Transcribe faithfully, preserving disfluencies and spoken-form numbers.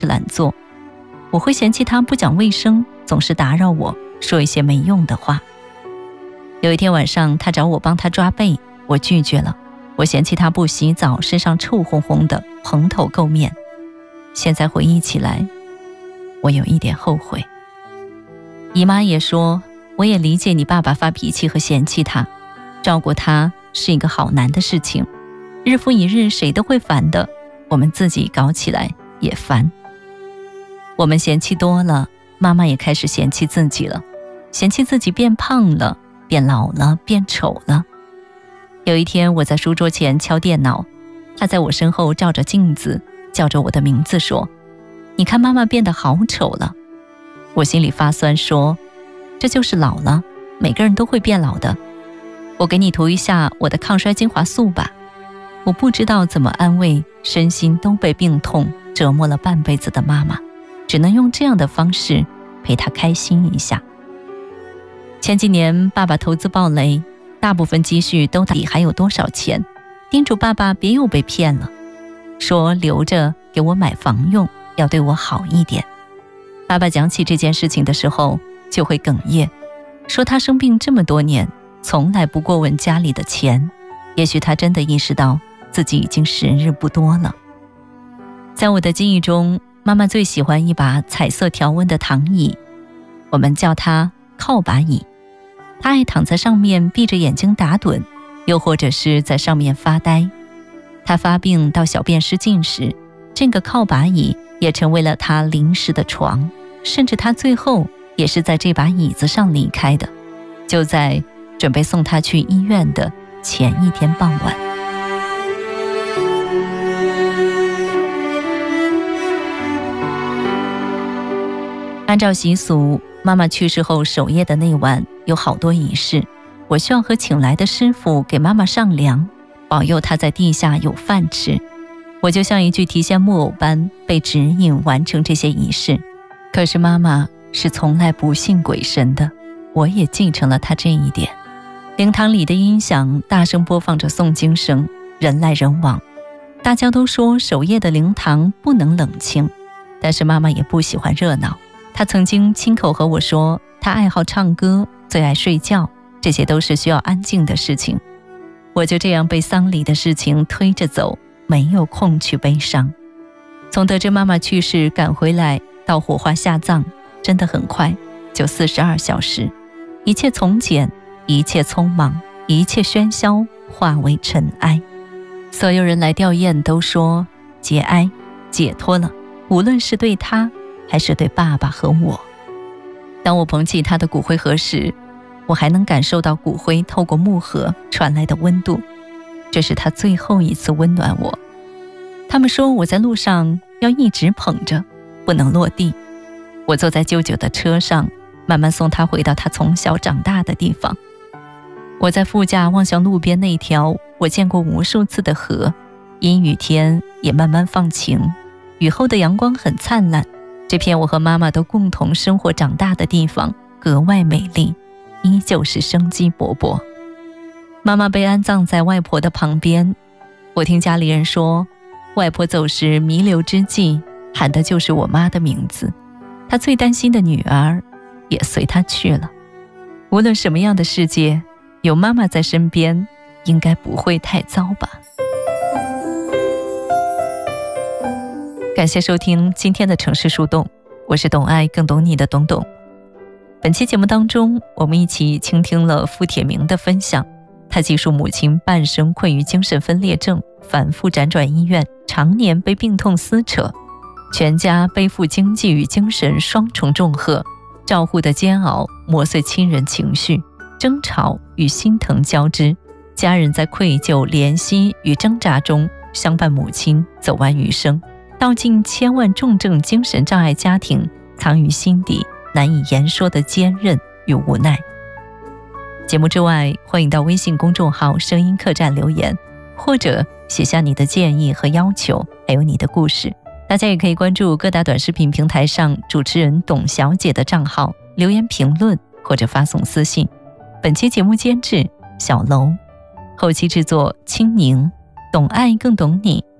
懒做。我会嫌弃他不讲卫生，总是打扰我，说一些没用的话。有一天晚上，他找我帮他抓背，我拒绝了。我嫌弃他不洗澡，身上臭烘烘的，蓬头垢面。现在回忆起来，我有一点后悔。姨妈也说，我也理解你爸爸发脾气和嫌弃他，照顾他是一个好难的事情，日复一日谁都会烦的，我们自己搞起来也烦。我们嫌弃多了，妈妈也开始嫌弃自己了，嫌弃自己变胖了，变老了，变丑了。有一天我在书桌前敲电脑，她在我身后照着镜子，叫着我的名字说，你看妈妈变得好丑了。我心里发酸说，这就是老了，每个人都会变老的。我给你涂一下我的抗衰精华素吧。我不知道怎么安慰身心都被病痛折磨了半辈子的妈妈，只能用这样的方式陪她开心一下。前几年爸爸投资暴雷，大部分积蓄都底还有多少钱，叮嘱爸爸别又被骗了，说留着给我买房用，要对我好一点。爸爸讲起这件事情的时候就会哽咽，说他生病这么多年从来不过问家里的钱，也许他真的意识到自己已经时日不多了。在我的记忆中，妈妈最喜欢一把彩色条纹的躺椅，我们叫它靠把椅。她爱躺在上面闭着眼睛打盹，又或者是在上面发呆。她发病到小便失禁时，这个靠把椅也成为了她临时的床，甚至她最后也是在这把椅子上离开的，就在准备送她去医院的前一天傍晚。按照习俗，妈妈去世后守夜的那晚有好多仪式，我需要和请来的师傅给妈妈上梁，保佑她在地下有饭吃。我就像一具提线木偶般被指引完成这些仪式。可是妈妈是从来不信鬼神的，我也继承了她这一点。灵堂里的音响大声播放着诵经声，人来人往。大家都说守夜的灵堂不能冷清，但是妈妈也不喜欢热闹。她曾经亲口和我说，她爱好唱歌，最爱睡觉，这些都是需要安静的事情。我就这样被丧礼的事情推着走，没有空去悲伤。从得知妈妈去世赶回来到火化下葬，真的很快，就四十二小时。一切从简，一切匆忙，一切喧嚣化为尘埃。所有人来吊唁都说节哀，解脱了，无论是对他还是对爸爸和我。当我捧起他的骨灰盒时，我还能感受到骨灰透过木盒传来的温度，这是他最后一次温暖我。他们说我在路上要一直捧着，不能落地。我坐在舅舅的车上，慢慢送他回到他从小长大的地方。我在副驾望向路边那条我见过无数次的河，阴雨天也慢慢放晴，雨后的阳光很灿烂。这片我和妈妈都共同生活长大的地方格外美丽，依旧是生机勃勃。妈妈被安葬在外婆的旁边，我听家里人说，外婆走时弥留之际喊的就是我妈的名字，她最担心的女儿也随她去了。无论什么样的世界，有妈妈在身边应该不会太糟吧。感谢收听今天的城市树洞，我是懂爱更懂你的懂懂。本期节目当中，我们一起倾听了付铁明的分享。他记述母亲半生困于精神分裂症，反复辗转医院，常年被病痛撕扯，全家背负经济与精神双重重荷，照护的煎熬磨碎亲人情绪，争吵与心疼交织，家人在愧疚、怜惜与挣扎中相伴母亲走完余生。道尽千万重症精神障碍家庭藏于心底难以言说的坚韧与无奈。节目之外，欢迎到微信公众号声音客栈留言，或者写下你的建议和要求，还有你的故事。大家也可以关注各大短视频平台上主持人董小姐的账号，留言评论或者发送私信。本期节目监制小楼，后期制作清宁，懂爱更懂你。